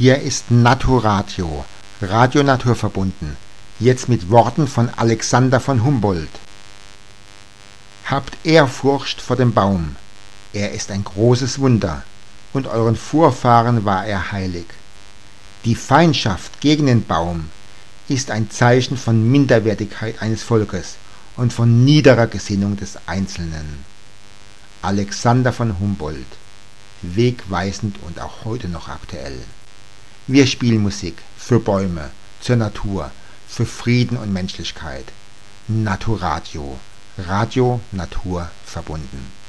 Hier ist Naturadio, Radio Naturverbunden, jetzt mit Worten von Alexander von Humboldt. Habt Ehrfurcht vor dem Baum, er ist ein großes Wunder, und euren Vorfahren war er heilig. Die Feindschaft gegen den Baum ist ein Zeichen von Minderwertigkeit eines Volkes und von niederer Gesinnung des Einzelnen. Alexander von Humboldt, wegweisend und auch heute noch aktuell. Wir spielen Musik für Bäume, zur Natur, für Frieden und Menschlichkeit. Naturadio, Radio Natur verbunden.